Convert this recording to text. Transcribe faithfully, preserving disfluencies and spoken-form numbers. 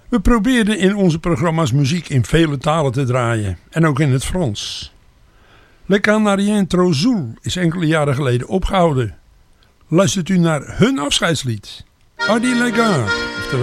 We probeerden in onze programma's muziek in vele talen te draaien. En ook in het Frans. Le Canarien trop zoel is enkele jaren geleden opgehouden. Luistert u naar hun afscheidslied. Hardy les gars.